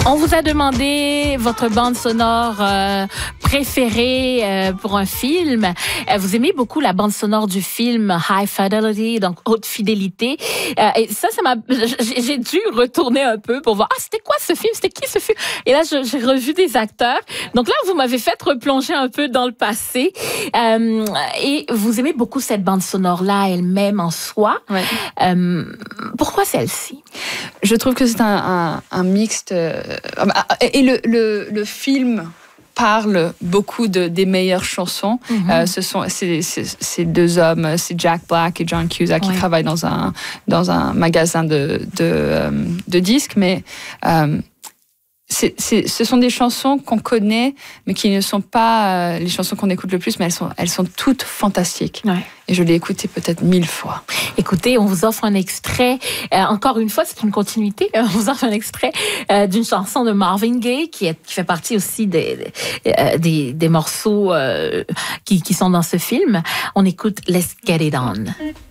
On vous a demandé votre bande sonore préférée pour un film. Vous aimez beaucoup la bande sonore du film High Fidelity, donc Haute Fidélité. Et ça m'a... J'ai dû retourner un peu pour voir, c'était quoi ce film? C'était qui ce film? Et là, j'ai revu des acteurs. Donc là, vous m'avez fait replonger un peu dans le passé. Et vous aimez beaucoup cette bande sonore-là elle-même en soi. Ouais. Pourquoi celle-ci? Je trouve que c'est un mixte. Et le film parle beaucoup des meilleures chansons. Ces deux hommes, c'est Jack Black et John Cusack qui travaillent dans un magasin de disques, mais ce sont des chansons qu'on connaît, mais qui ne sont pas les chansons qu'on écoute le plus, mais elles sont toutes fantastiques. Ouais. Et je l'ai écoutée peut-être 1000 fois. Écoutez, on vous offre un extrait. Encore une fois, c'est une continuité. On vous offre un extrait d'une chanson de Marvin Gaye qui fait partie aussi des morceaux qui sont dans ce film. On écoute Let's Get It On.